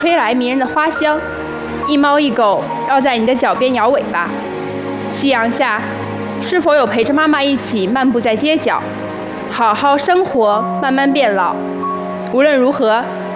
吹来迷人的花香，一猫一狗绕在你的脚边摇尾巴。夕阳下，是否有陪着妈妈一起漫步在街角，好好生活，慢慢变老？无论如何，